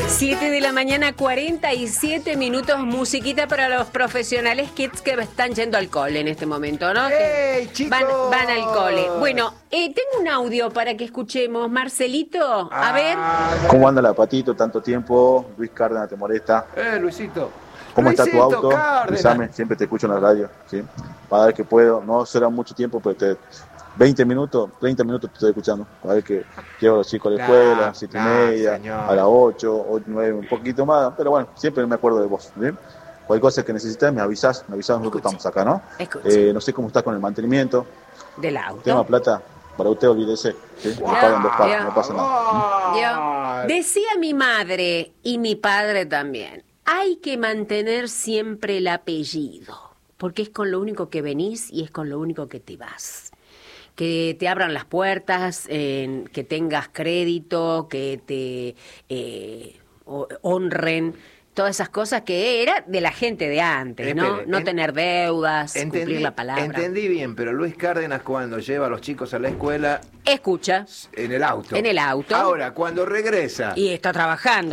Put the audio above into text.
7 de la mañana, 47 minutos, musiquita para los profesionales kids que están yendo al cole en este momento, ¿no? ¡Ey, chicos! Van al cole. Bueno, tengo un audio para que escuchemos. Marcelito, a ver. ¿Cómo anda la Patito? Tanto tiempo. Luis Cárdenas te molesta. Luisito. ¿Cómo está tu auto? Cárdenas. Avísame, siempre te escucho en la radio, ¿sí? Para ver que puedo. No será mucho tiempo, pero 20 minutos, 30 minutos te estoy escuchando. Para ver que llevo a los chicos a la escuela, 7:30, señor. a las 8, 9, un poquito más. Pero bueno, siempre me acuerdo de vos, ¿bien? Cualquier cosa que necesites, me avisás, nosotros estamos acá, ¿no? No sé cómo está con el mantenimiento. Del auto. Tema plata, para usted olvídese, ¿sí? Me pagan 2 partes, no pasa nada. Decía mi madre y mi padre también, hay que mantener siempre el apellido, porque es con lo único que venís y es con lo único que te vas. Que te abran las puertas, que tengas crédito, que te honren, todas esas cosas que era de la gente de antes, ¿no? No tener deudas, cumplir la palabra. Entendí bien, pero Luis Cárdenas cuando lleva a los chicos a la escuela... Escucha. En el auto. En el auto. Ahora, cuando regresa... Y está trabajando.